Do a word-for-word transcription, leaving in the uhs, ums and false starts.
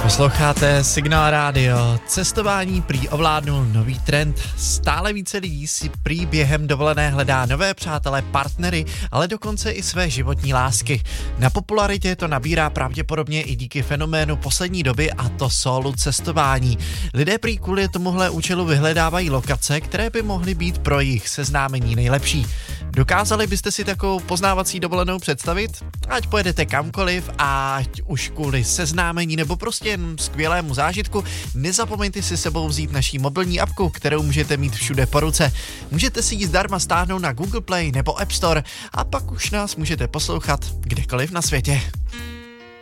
Posloucháte Signál Radio. Cestování prý ovládnul nový trend. Stále více lidí si prý během dovolené hledá nové přátelé, partnery, ale dokonce i své životní lásky. Na popularitě to nabírá pravděpodobně i díky fenoménu poslední doby, a to solo cestování. Lidé prý kvůli tomuhle účelu vyhledávají lokace, které by mohly být pro jejich seznámení nejlepší. Dokázali byste si takovou poznávací dovolenou představit? Ať pojedete kamkoliv, ať už kvůli seznámení nebo prostě jen skvělému zážitku, nezapomeňte si sebou vzít naší mobilní apku, kterou můžete mít všude po ruce. Můžete si ji zdarma stáhnout na Google Play nebo App Store a pak už nás můžete poslouchat kdekoliv na světě.